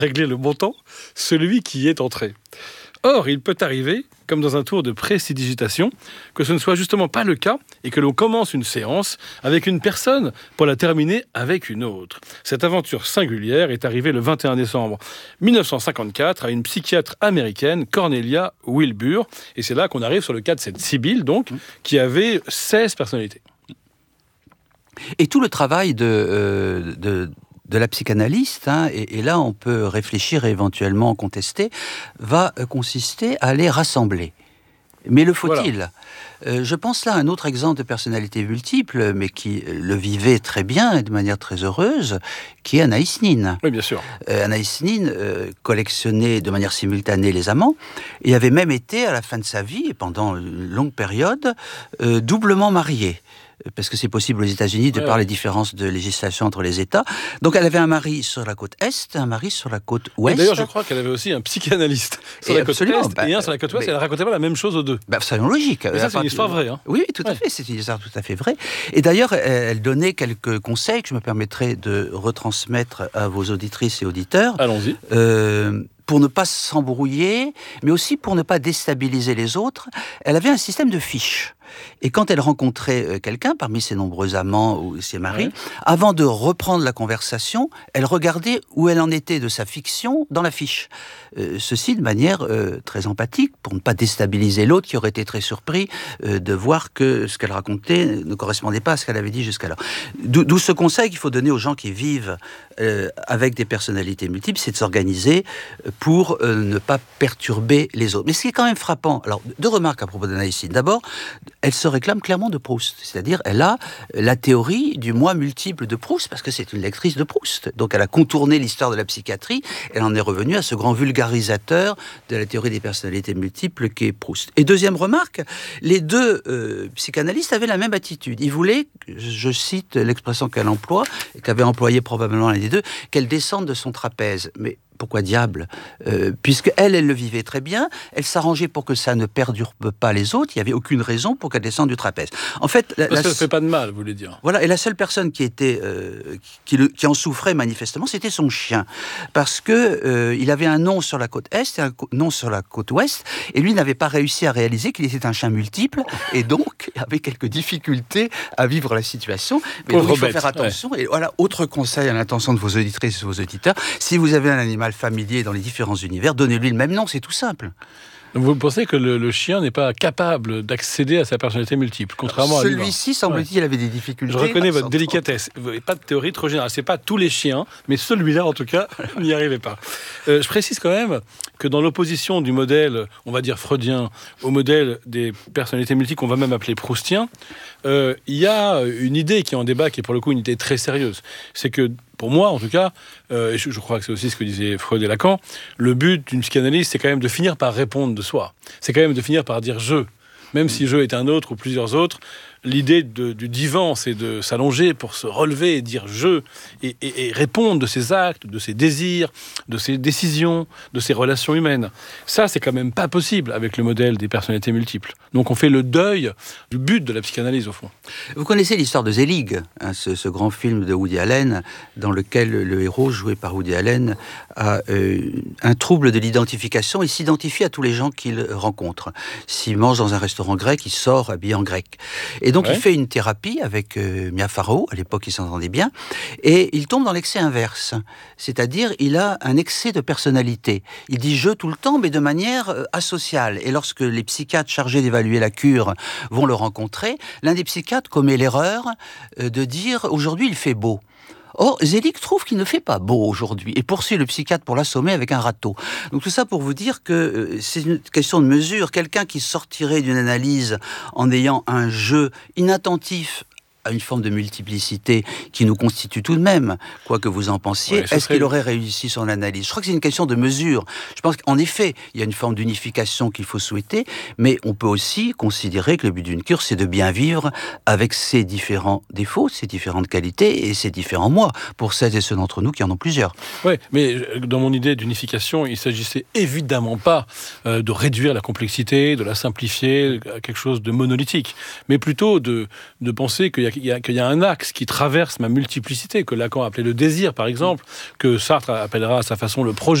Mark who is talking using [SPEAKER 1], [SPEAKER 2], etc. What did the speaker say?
[SPEAKER 1] régler le montant, celui qui y est entré. Or, il peut arriver, comme dans un tour de prestidigitation, que ce ne soit justement pas le cas et que l'on commence une séance avec une personne pour la terminer avec une autre. Cette aventure singulière est arrivée le 21 décembre 1954 à une psychiatre américaine, Cornelia Wilbur. Et c'est là qu'on arrive sur le cas de cette Sibylle, donc, qui avait 16 personnalités.
[SPEAKER 2] Et tout le travail de la psychanalyste, et là on peut réfléchir et éventuellement contester, va consister à les rassembler. Mais le faut-il ? Je pense là à un autre exemple de personnalité multiple, mais qui le vivait très bien et de manière très heureuse, qui est Anaïs Nin.
[SPEAKER 1] Oui, bien sûr.
[SPEAKER 2] Anaïs Nin collectionnait de manière simultanée les amants, et avait même été, à la fin de sa vie, et pendant une longue période, doublement mariée. Parce que c'est possible aux États-Unis de par les différences de législation entre les États. Donc elle avait un mari sur la côte Est, un mari sur la côte Ouest.
[SPEAKER 1] Et d'ailleurs, je crois qu'elle avait aussi un psychanalyste sur la côte Est et un sur la côte Ouest. Elle ne racontait pas la même chose aux deux.
[SPEAKER 2] C'est logique.
[SPEAKER 1] Mais ça, c'est une histoire vraie.
[SPEAKER 2] Oui, tout à fait. C'est une histoire tout à fait vraie. Et d'ailleurs, elle donnait quelques conseils que je me permettrai de retransmettre à vos auditrices et auditeurs.
[SPEAKER 1] Allons-y.
[SPEAKER 2] Pour ne pas s'embrouiller, mais aussi pour ne pas déstabiliser les autres. Elle avait un système de fiches. Et quand elle rencontrait quelqu'un, parmi ses nombreux amants ou ses maris, avant de reprendre la conversation, elle regardait où elle en était de sa fiction dans la fiche. Ceci de manière très empathique, pour ne pas déstabiliser l'autre qui aurait été très surpris de voir que ce qu'elle racontait ne correspondait pas à ce qu'elle avait dit jusqu'alors. D'où ce conseil qu'il faut donner aux gens qui vivent avec des personnalités multiples, c'est de s'organiser pour ne pas perturber les autres. Mais ce qui est quand même frappant, alors deux remarques à propos d'Anaïs Nin. D'abord, elle se réclame clairement de Proust. C'est-à-dire, elle a la théorie du moi multiple de Proust, parce que c'est une lectrice de Proust. Donc elle a contourné l'histoire de la psychiatrie, elle en est revenue à ce grand vulgarisateur de la théorie des personnalités multiples qu'est Proust. Et deuxième remarque, les deux psychanalystes avaient la même attitude. Ils voulaient, je cite l'expression qu'elle emploie, et qu'avait employé probablement l'un des deux, qu'elle descende de son trapèze. Mais pourquoi diable ? Puisque elle le vivait très bien, elle s'arrangeait pour que ça ne perturbe pas les autres, il n'y avait aucune raison pour qu'elle descende du trapèze. En fait,
[SPEAKER 1] parce que ça ne fait pas de mal, vous voulez dire.
[SPEAKER 2] Voilà, et la seule personne qui qui en souffrait manifestement, c'était son chien. Parce que il avait un nom sur la côte Est et un nom sur la côte Ouest, et lui n'avait pas réussi à réaliser qu'il était un chien multiple, et donc avait quelques difficultés à vivre la situation. Mais donc, il faut faire attention. Et voilà, autre conseil à l'intention de vos auditrices et de vos auditeurs, si vous avez un animal familier dans les différents univers, donnez-lui le même nom, c'est tout simple.
[SPEAKER 1] Donc vous pensez que le chien n'est pas capable d'accéder à sa personnalité multiple, contrairement à l'humain.
[SPEAKER 2] Celui-ci, semble-t-il, il avait des difficultés.
[SPEAKER 1] Je reconnais votre délicatesse. Vous n'avez pas de théorie trop générale. C'est pas tous les chiens, mais celui-là, en tout cas, n'y arrivait pas. Je précise quand même que dans l'opposition du modèle, on va dire freudien, au modèle des personnalités multiples qu'on va même appeler proustien, il y a une idée qui est en débat, qui est pour le coup une idée très sérieuse. C'est que pour moi, en tout cas, je crois que c'est aussi ce que disaient Freud et Lacan, le but d'une psychanalyse, c'est quand même de finir par répondre de soi. C'est quand même de finir par dire « je ». Même si je est un autre ou plusieurs autres, l'idée du divan, c'est de s'allonger pour se relever et dire « je » et répondre de ses actes, de ses désirs, de ses décisions, de ses relations humaines. Ça, c'est quand même pas possible avec le modèle des personnalités multiples. Donc on fait le deuil du but de la psychanalyse, au fond.
[SPEAKER 2] Vous connaissez l'histoire de Zelig, ce grand film de Woody Allen, dans lequel le héros, joué par Woody Allen, a un trouble de l'identification. Il s'identifie à tous les gens qu'il rencontre. S'il mange dans un restaurant grec, il sort habillé en grec. Et donc, il fait une thérapie avec Mia Farrow, à l'époque, ils s'entendaient bien, et il tombe dans l'excès inverse. C'est-à-dire, il a un excès de personnalité. Il dit « je » tout le temps, mais de manière asociale. Et lorsque les psychiatres chargés d'évaluer la cure vont le rencontrer, l'un des psychiatres commet l'erreur de dire « aujourd'hui, il fait beau ». Or, Zelig trouve qu'il ne fait pas beau aujourd'hui et poursuit le psychiatre pour l'assommer avec un râteau. Donc tout ça pour vous dire que c'est une question de mesure. Quelqu'un qui sortirait d'une analyse en ayant un jeu inattentif à une forme de multiplicité qui nous constitue tout de même, quoi que vous en pensiez, est-ce qu'il aurait réussi son analyse ? Je crois que c'est une question de mesure. Je pense qu'en effet, il y a une forme d'unification qu'il faut souhaiter, mais on peut aussi considérer que le but d'une cure, c'est de bien vivre avec ses différents défauts, ses différentes qualités et ses différents moi, pour celles et ceux d'entre nous qui en ont plusieurs.
[SPEAKER 1] Oui, mais dans mon idée d'unification, il ne s'agissait évidemment pas de réduire la complexité, de la simplifier à quelque chose de monolithique, mais plutôt de penser qu'il y a qu'il y a un axe qui traverse ma multiplicité, que Lacan appelait le désir, par exemple, que Sartre appellera à sa façon le projet.